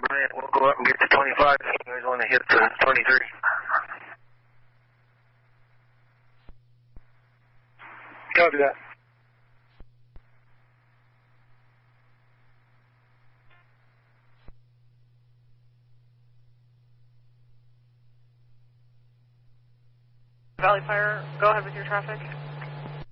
Bryant, we'll go up and get to 25 if you guys want to hit the 23. Copy that. Valley Fire, go ahead with your traffic.